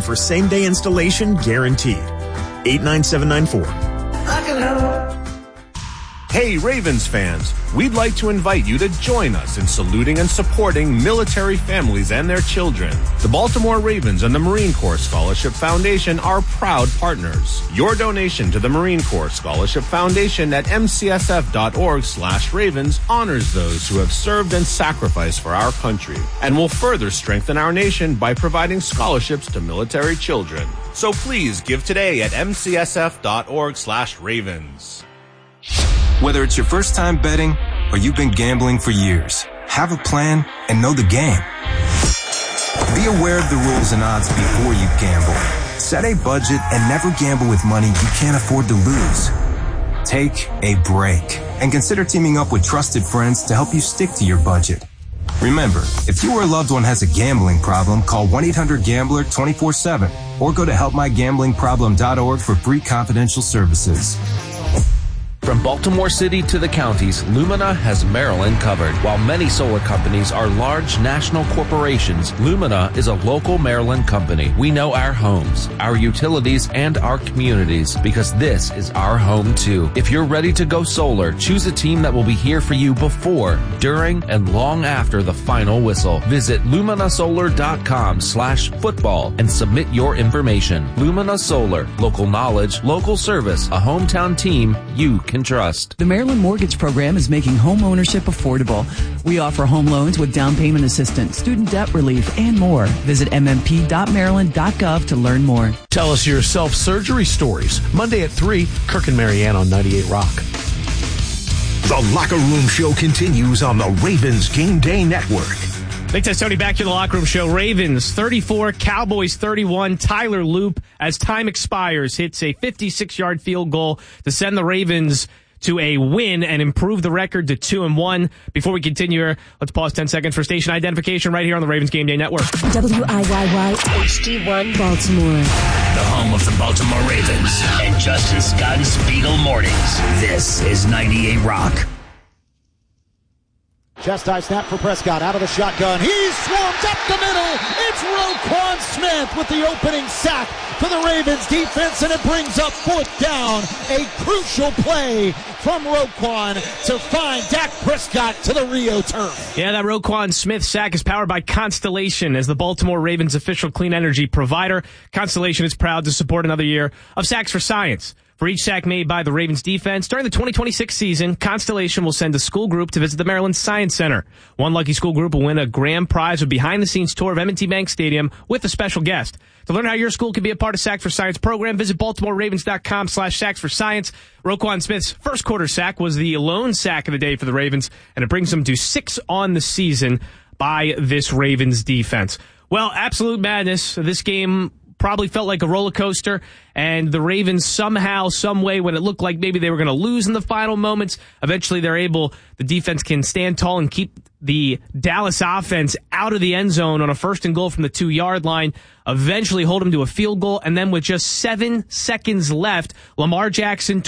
for same-day installation guaranteed. 89794. I can help. Hey, Ravens fans, we'd like to invite you to join us in saluting and supporting military families and their children. The Baltimore Ravens and the Marine Corps Scholarship Foundation are proud partners. Your donation to the Marine Corps Scholarship Foundation at mcsf.org/Ravens honors those who have served and sacrificed for our country and will further strengthen our nation by providing scholarships to military children. So please give today at mcsf.org/Ravens. Whether it's your first time betting or you've been gambling for years, have a plan and know the game. Be aware of the rules and odds before you gamble. Set a budget and never gamble with money you can't afford to lose. Take a break and consider teaming up with trusted friends to help you stick to your budget. Remember, if you or a loved one has a gambling problem, call 1-800-GAMBLER 24/7 or go to helpmygamblingproblem.org for free confidential services. From Baltimore City to the counties, Lumina has Maryland covered. While many solar companies are large national corporations, Lumina is a local Maryland company. We know our homes, our utilities, and our communities because this is our home too. If you're ready to go solar, choose a team that will be here for you before, during, and long after the final whistle. Visit luminasolar.com/football and submit your information. Lumina Solar, local knowledge, local service, a hometown team you can trust. The Maryland Mortgage Program is making home ownership affordable. We offer home loans with down payment assistance, student debt relief, and more. Visit mmp.maryland.gov to learn more. Tell us your self-surgery stories. Monday at 3, Kirk and Marianne on 98 Rock. The Locker Room Show continues on the Ravens Game Day Network. Big Test Tony back to the Locker Room Show. Ravens 34, Cowboys 31. Tyler Loop, as time expires, hits a 56-yard field goal to send the Ravens to a win and improve the record to 2-1. Before we continue here, let's pause 10 seconds for station identification right here on the Ravens Game Day Network. WIYY HD1 Baltimore. The home of the Baltimore Ravens and Justin Scott and Spiegel Mornings. This is 98 Rock. Chest high snap for Prescott out of the shotgun. He swarms up the middle. It's Roquan Smith with the opening sack for the Ravens defense, and it brings up 4th down. A crucial play from Roquan to find Dak Prescott to the Rio turf. Yeah, that Roquan Smith sack is powered by Constellation as the Baltimore Ravens official clean energy provider. Constellation is proud to support another year of Sacks for Science. For each sack made by the Ravens defense during the 2026 season, Constellation will send a school group to visit the Maryland Science Center. One lucky school group will win a grand prize with behind-the-scenes tour of M&T Bank Stadium with a special guest. To learn how your school can be a part of Sacks for Science program, visit BaltimoreRavens.com/Sacks for Science. Roquan Smith's first quarter sack was the lone sack of the day for the Ravens, and it brings them to 6 on the season by this Ravens defense. Well, absolute madness. This game probably felt like a roller coaster, and the Ravens somehow, some way, when it looked like maybe they were going to lose in the final moments, eventually the defense can stand tall and keep the Dallas offense out of the end zone on a 1st and goal from the 2-yard line, eventually hold them to a field goal, and then with just 7 seconds left, Lamar Jackson,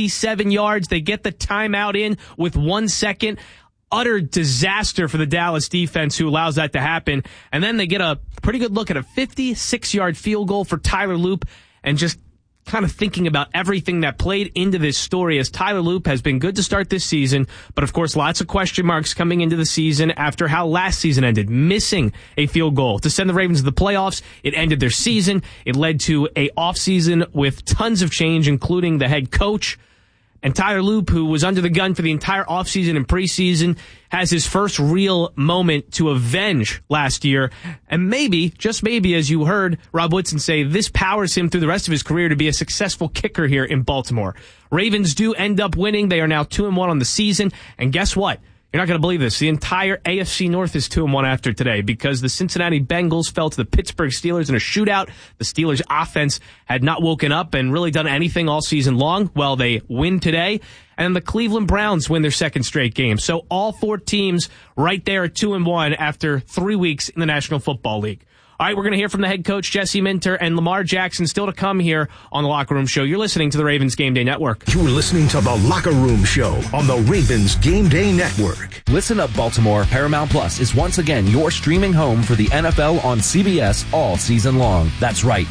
27 yards, they get the timeout in with 1 second. Utter disaster for the Dallas defense who allows that to happen. And then they get a pretty good look at a 56-yard field goal for Tyler Loop, and just kind of thinking about everything that played into this story, as Tyler Loop has been good to start this season, but of course lots of question marks coming into the season after how last season ended, missing a field goal to send the Ravens to the playoffs. It ended their season. It led to a offseason with tons of change, including the head coach. And Tyler Loop, who was under the gun for the entire offseason and preseason, has his first real moment to avenge last year. And maybe, just maybe, as you heard Rob Woodson say, this powers him through the rest of his career to be a successful kicker here in Baltimore. Ravens do end up winning. They are now 2-1 on the season. And guess what? You're not going to believe this. The entire AFC North is 2-1 after today because the Cincinnati Bengals fell to the Pittsburgh Steelers in a shootout. The Steelers' offense had not woken up and really done anything all season long. Well, they win today. And the Cleveland Browns win their 2nd straight game. So all 4 teams right there at 2-1 after 3 weeks in the National Football League. All right, we're going to hear from the head coach, Jesse Minter, and Lamar Jackson still to come here on the Locker Room Show. You're listening to the Ravens Game Day Network. You're listening to the Locker Room Show on the Ravens Game Day Network. Listen up, Baltimore. Paramount Plus is once again your streaming home for the NFL on CBS all season long. That's right.